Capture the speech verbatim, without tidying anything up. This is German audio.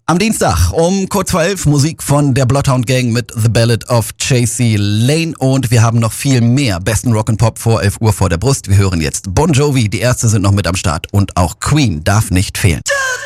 Am Dienstag um kurz vor elf Musik von der Bloodhound Gang mit The Ballad of Chasey Lane und wir haben noch viel mehr besten Rock'n'Pop vor elf Uhr vor der Brust. Wir hören jetzt Bon Jovi, die Ärzte sind noch mit am Start und auch Queen darf nicht fehlen.